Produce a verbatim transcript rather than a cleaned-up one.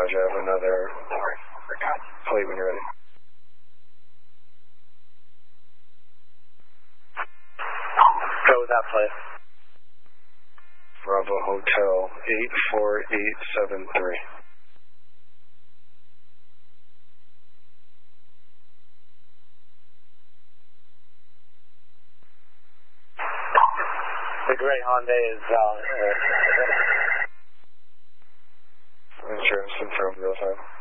Roger, I have another plate when you're ready. Go with that plate. Bravo Hotel eight four eight seven three. The gray Hyundai is valid. Insurance confirmed real time.